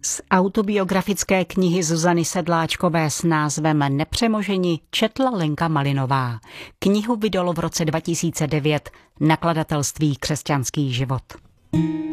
Z autobiografické knihy Zuzany Sedláčkové s názvem Nepřemoženi četla Lenka Malinová. Knihu vydalo v roce 2009 nakladatelství Křesťanský život.